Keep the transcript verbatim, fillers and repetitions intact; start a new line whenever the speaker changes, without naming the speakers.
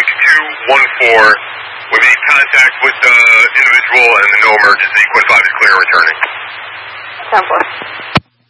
six two one four. We made contact with the individual and no emergency. Quinn five is clear returning.
ten four.